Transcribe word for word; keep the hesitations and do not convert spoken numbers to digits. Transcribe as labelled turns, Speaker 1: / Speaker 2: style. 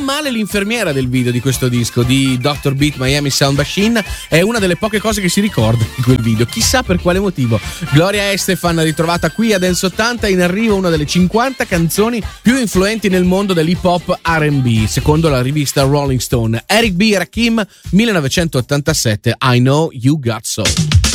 Speaker 1: male l'infermiera del video di questo disco di doctor Beat Miami Sound Machine, è una delle poche cose che si ricorda di quel video, chissà per quale motivo. Gloria Estefan ritrovata qui a Dance ottanta, in arrivo una delle cinquanta canzoni più influenti nel mondo dell'hip hop R and B, secondo la rivista Rolling Stone. Eric B. e Rakim, millenovecentottantasette, I Know You Got Soul.